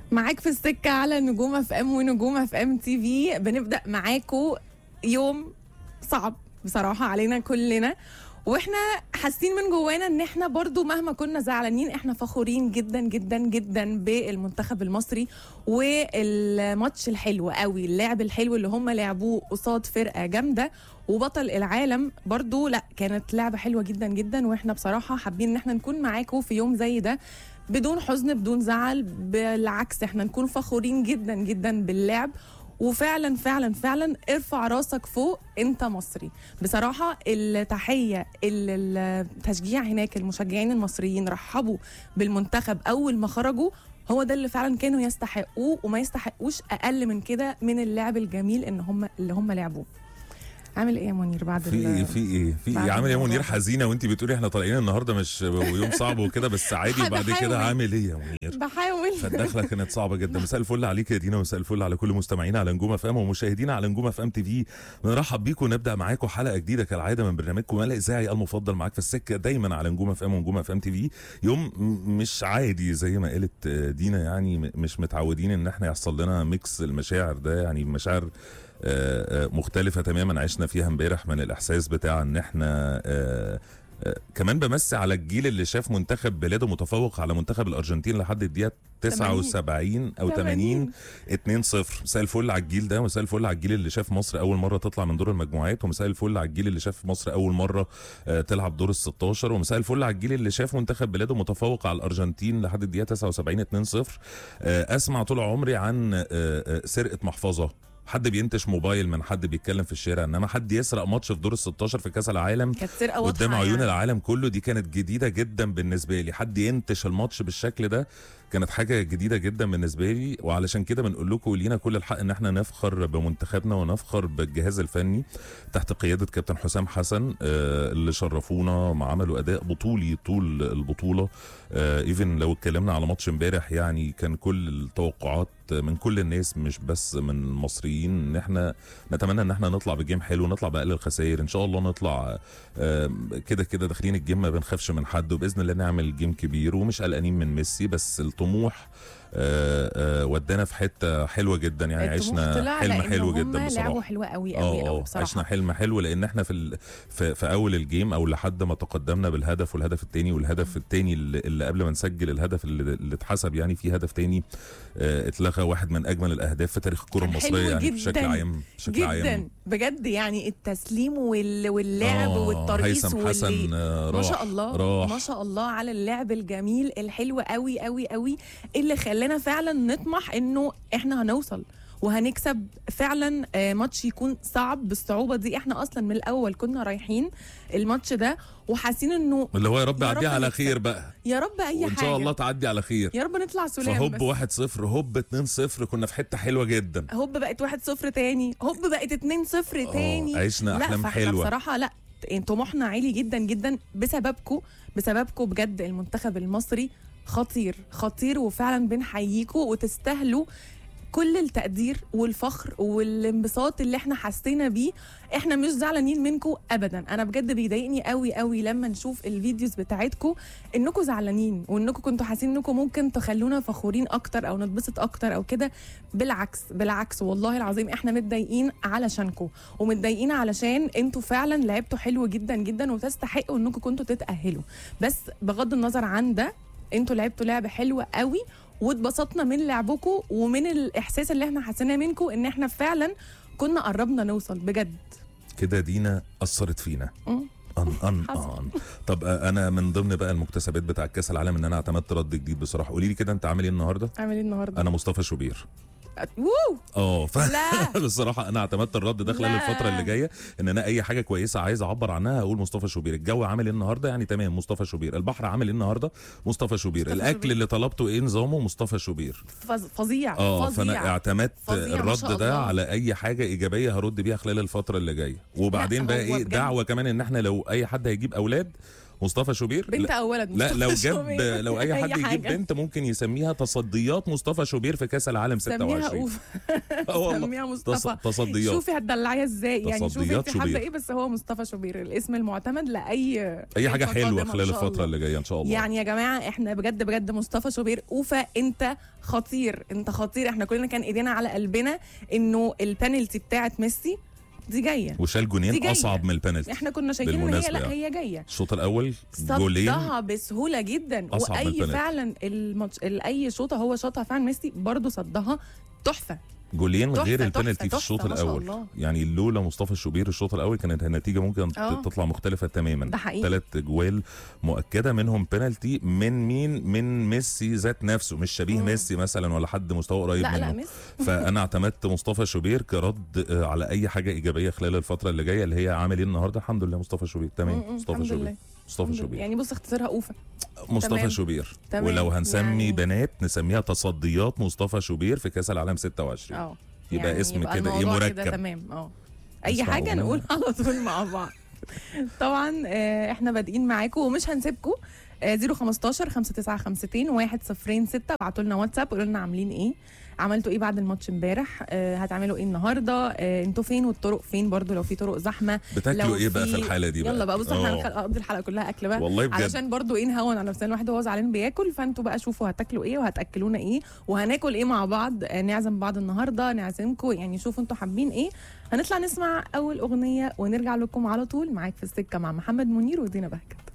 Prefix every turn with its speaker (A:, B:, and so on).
A: معاك في السكة على نجوم اف ام ونجوم اف ام تي في. بنبدأ معاكو يوم صعب بصراحة علينا كلنا، واحنا حاسين من جوانا ان احنا برضو مهما كنا زعلانين احنا فخورين جدا جدا جدا بالمنتخب المصري والماتش الحلو قوي، اللعب الحلو اللي هم لعبوه قصاد فرقة جامدة وبطل العالم برضو. لا كانت لعبة حلوة جدا جدا، واحنا بصراحة حابين ان احنا نكون معاكم في يوم زي ده بدون حزن بدون زعل، بالعكس احنا نكون فخورين جدا جدا باللعب. وفعلا فعلا فعلا ارفع راسك فوق، انت مصري. بصراحة التحية التشجيع هناك، المشجعين المصريين رحبوا بالمنتخب اول ما خرجوا، هو ده اللي فعلا كانوا يستحقوه، وما يستحقوش اقل من كده من اللعب الجميل اللي هم لعبوه. عامل ايه يا منير بعد
B: في ايه عامل ايه يا منير؟ حزينه وانت بتقولي احنا طالعين النهارده مش يوم صعب وكده، بس عادي. وبعد كده عامل ايه يا منير؟
A: بحاول.
B: فالدخله كانت صعبه جدا. مساء الفل عليك يا دينا، ومساء الفل على كل مستمعينا على نجوم اف ام ومشاهدينا على نجوم اف ام تي في. بنرحب بيكم ونبدا معاكم حلقه جديده كالعاده من برنامجكم الاذاعي المفضل معاك في السكه دايما على نجوم اف ام ونجوم اف ام تي في. يوم مش عادي زي ما قالت دينا، يعني مش متعودين ان احنا يحصل لنا ميكس المشاعر ده، يعني مشاعر مختلفة تماما عشنا فيها امبارح، من الإحساس بتاع إن إحنا كمان بمسي على الجيل اللي شاف منتخب بلاده متفوق على منتخب الأرجنتين لحد الدقيقة 79 أو 80 2-0. مساء الفل على الجيل ده، ومساء الفل على الجيل اللي شاف مصر أول مرة تطلع من دور المجموعات، ومساء الفل على الجيل اللي شاف مصر أول مرة تلعب دور ال16، ومساء الفل على الجيل اللي شاف منتخب بلاده متفوق على الأرجنتين لحد الدقيقة 79 2-0. أسمع طول عمري عن سرقة محفظة، حد بينتش موبايل من حد بيتكلم في الشارع، انما حد يسرق ماتش في دور ال16 في كاس العالم قدام عيون يعني العالم كله، دي كانت جديده جدا بالنسبه لي. حد ينتش الماتش بالشكل ده كانت حاجه جديده جدا بالنسبه لي، وعلشان كده بنقول لكم لينا كل الحق ان احنا نفخر بمنتخبنا ونفخر بالجهاز الفني تحت قياده كابتن حسام حسن اللي شرفونا ما عملوا اداء بطولي طول البطوله. ايفن لو اتكلمنا على ماتش امبارح، يعني كان كل التوقعات من كل الناس مش بس من المصريين ان احنا نتمنى ان احنا نطلع بجيم حلو، نطلع باقل الخسائر ان شاء الله، نطلع كده كده داخلين الجيم ما بنخافش من حد، وباذن الله نعمل جيم كبير ومش قلقانين من ميسي. بس الطموح ودانا في حته حلوه جدا، يعني عشنا حلم حلو جدا بصراحه.
A: لعبوا حلوه قوي قوي بصراحه.
B: عشنا حلم حلو لان احنا في اول الجيم او لحد ما تقدمنا بالهدف والهدف الثاني والهدف الثاني اللي قبل ما نسجل الهدف اللي اتحسب، يعني في هدف ثاني اتلغى، واحد من اجمل الاهداف في تاريخ الكره المصريه يعني بشكل عام
A: جدا بجد. يعني التسليم واللعب والترقيص
B: هيثم حسن
A: ما شاء الله ما شاء الله على اللعب الجميل الحلو قوي قوي قوي، اللي خلانا فعلا نطمح انه احنا هنوصل وهنكسب فعلا. ماتش يكون صعب بالصعوبه دي، احنا اصلا من الاول كنا رايحين الماتش ده وحاسين انه
B: اللي هو يا رب يعديها على خير بقى،
A: يا رب اي حاجه
B: وان شاء الله تعدي على خير،
A: يا رب نطلع سلام.
B: فهوب 1-0 هوب 2-0 كنا في حته حلوه جدا،
A: هوب بقت 1-0 تاني، هوب بقت 2-0 تاني.
B: عشنا احلام حلوه
A: بصراحه. لا طموحنا عالي جدا جدا بسببكم بجد. المنتخب المصري خطير وفعلا بنحييكم وتستاهلوا كل التقدير والفخر والانبساط اللي احنا حسينا بيه. احنا مش زعلانين منكم ابدا. انا بجد بيضايقني قوي قوي لما نشوف الفيديوز بتاعتكم انكم زعلانين وانكم كنتوا حاسين انكم ممكن تخلونا فخورين اكتر او نتبسط اكتر او كده. بالعكس والله العظيم احنا متضايقين علشانكم، ومتضايقين علشان انتوا فعلا لعبتوا حلو جدا جدا وتستحقوا انكم كنتوا تتأهلوا. بس بغض النظر عن ده، انتوا لعبتوا لعبة حلوة قوي واتبسطنا من لعبكم ومن الاحساس اللي احنا حسيناه منكم ان احنا فعلا كنا قربنا نوصل بجد.
B: كده دينا اثرت فينا. طب انا من ضمن بقى المكتسبات بتاع كاس العالم ان انا اعتمدت رد جديد بصراحه. قولي لي كده انت عامل ايه النهارده؟ انا مصطفى شوبير. بصراحه انا اعتمدت الرد ده خلال الفتره اللي جايه، ان انا اي حاجه كويسه عايز اعبر عنها اقول مصطفى شوبير. الجو عامل ايه النهارده؟ يعني تمام مصطفى شوبير. البحر عامل ايه النهارده؟ مصطفى شوبير. الاكل اللي طلبته ايه نظامه؟ مصطفى شوبير.
A: فظيع.
B: فانا اعتمدت الرد ده على اي حاجه ايجابيه هرد بيها خلال الفتره اللي جايه. وبعدين بقى ايه دعوه كمان ان احنا لو اي حد هيجيب اولاد مصطفى شوبير.
A: بنت او ولد؟
B: لا لو
A: مصطفى
B: جاب
A: شوبير.
B: لو اي حد يجيب
A: حاجة.
B: بنت ممكن يسميها تصديات مصطفى شوبير في كاس العالم
A: سميها
B: 26.
A: اوف.
B: والله.
A: سميها مصطفى.
B: تصديات.
A: شوفي هتدلعيها ازاي يعني، شوفي
B: تصديات
A: انت حابه
B: شوبير.
A: ايه، بس هو مصطفى شوبير الاسم المعتمد لاي
B: حاجه حلوه
A: قادمة
B: خلال
A: إن شاء
B: الفتره
A: الله.
B: اللي جايه ان شاء الله.
A: يعني يا جماعه احنا بجد بجد مصطفى شوبير اوفا، انت خطير، انت خطير. احنا كلنا كان ايدينا على قلبنا انه البنالتي بتاعت ميسي دي جايه،
B: وشال
A: دي
B: جونين
A: جاية.
B: اصعب من البنالتي.
A: احنا كنا شايفين ان هي
B: بالمناسبة
A: لا
B: يعني.
A: هي جايه.
B: الشوط الاول جولين
A: صدها بسهوله جدا،
B: أصعب من
A: واي
B: البنالتي.
A: فعلا الماتش اي شوطه هو شاطها فعلا ميسي برضه صدها تحفه.
B: جولين
A: تحفة،
B: غير
A: تحفة،
B: البنالتي في
A: تحفة،
B: الشوط
A: ما شاء
B: الاول.
A: الله.
B: يعني لولا مصطفى الشوبير الشوط الاول كانت النتيجه ممكن تطلع مختلفه تماما.
A: ده حقيقي.
B: 3 جوال مؤكده منهم بنالتي من مين؟ من ميسي ذات نفسه، مش شبيه ميسي مثلا ولا حد مستوى قريب
A: لا
B: منه.
A: لا ميسي.
B: فانا اعتمدت مصطفى شوبير كرد على اي حاجه ايجابيه خلال الفتره اللي جايه، اللي هي عامل ايه النهارده. الحمد لله مصطفى شوبير تمام. مصطفى
A: الحمد
B: شوبير
A: لله.
B: مصطفى شوبير
A: يعني بص اختصارها اوفا.
B: مصطفى
A: تمام.
B: شوبير.
A: تمام.
B: ولو هنسمي
A: يعني
B: بنات نسميها تصديات مصطفى شوبير في كاس العالم 26. يبقى اسم كده ايه
A: الموضوع
B: مركب.
A: تمام. اي
B: نسمع
A: حاجه
B: أغنية.
A: نقول على طول مع بعض. طبعا احنا بادئين معاكم ومش هنسيبكم. 015 5952 106. ابعتوا لنا واتساب قولوا لنا عاملين ايه، عملتوا ايه بعد الماتش امبارح، هتعملوا ايه النهارده، انتوا فين والطرق فين برضو لو في طرق زحمه.
B: بتاكلوا ايه بقى في الحاله دي بقى؟
A: يلا بقى بص احنا هنقضي الحلقه كلها اكل بقى
B: والله بجد.
A: علشان برضو ايه نهون على نفسنا، الواحد وهو زعلان بياكل، فانتوا بقى شوفوا هتاكلوا ايه وهتاكلونا ايه وهناكل ايه مع بعض. نعزم بعض النهارده، نعزمكم يعني، شوفوا انتوا حابين ايه. هنطلع نسمع اول اغنيه ونرجع لكم على طول. معاك في السكه مع محمد منير ودينا بهجت.